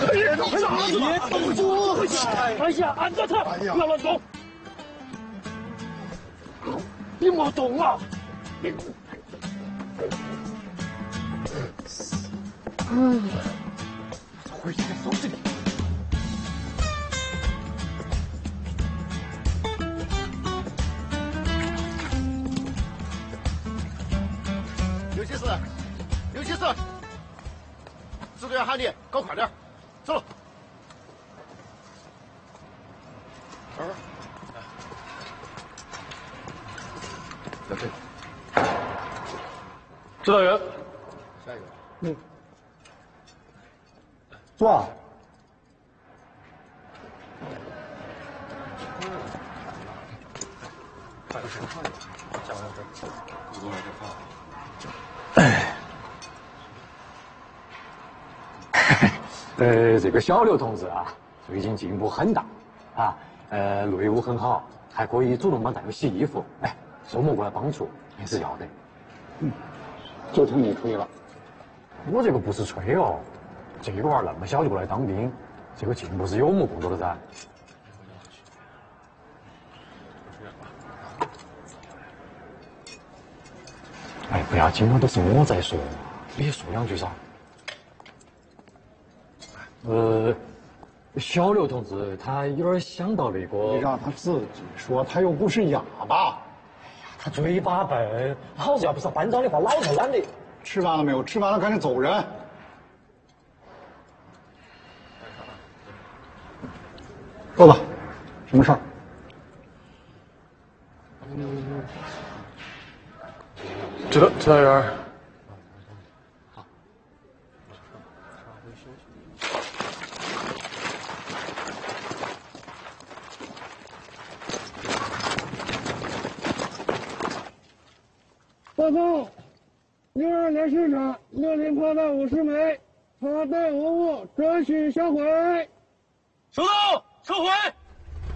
别动作！哎呀，按着他，不要乱动！你莫动啊！回去再收拾你。 刘先生，指导员喊你，搞快点，走了。在这里。 指导员， 下一个。 坐啊。这个小刘同志啊，最近进步很大啊，内务很好，还可以主动帮战友洗衣服，哎，周末过来帮助也是要得。就听你吹了。我这个不是吹哦，这个娃儿那么小就过来当兵，这个进步是有目共睹的噻。哎，不要紧嘛，都是我在说，你说两句噻。小刘同志他有点想到那个， 你让他自己说，他又不是哑巴。 他嘴巴笨，老子要不是班长的话，老子懒得。 吃完了没有？吃完了赶紧走人。说吧，什么事儿？ 指导员。 报告，62连续场6连炮弹50枚，插弹无误，准许销毁。 收到，撤回。